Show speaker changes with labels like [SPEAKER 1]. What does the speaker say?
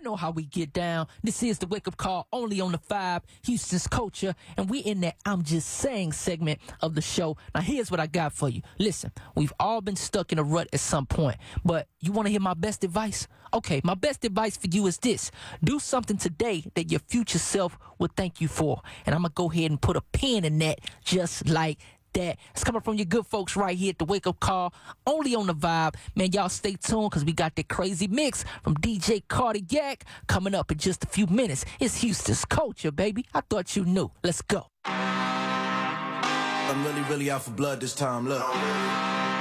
[SPEAKER 1] know how we get down. This is the Wake Up Call, only on the Vibe, Houston's Culture, and we in that I'm Just Saying segment of the show. Now, here's what I got for you. Listen, we've all been stuck in a rut at some point, but you want to hear my best advice? Okay, my best advice for you is this. Do something today that your future self will thank you for. And I'm going to go ahead and put a pin in that just like that. It's coming from your good folks right here at the Wake Up Call, only on the Vibe. Man, y'all stay tuned because we got that crazy mix from DJ Cardiac coming up in just a few minutes. It's Houston's Culture, baby. I thought you knew. Let's go.
[SPEAKER 2] I'm really out for blood this time, look.